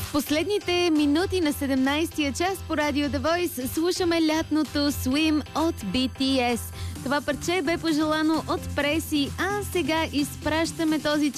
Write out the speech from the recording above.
В последните минути на 17-я час по Радио The Voice слушаме лятното Swim от BTS. Това парче бе пожелано от Преси, а сега изпращаме този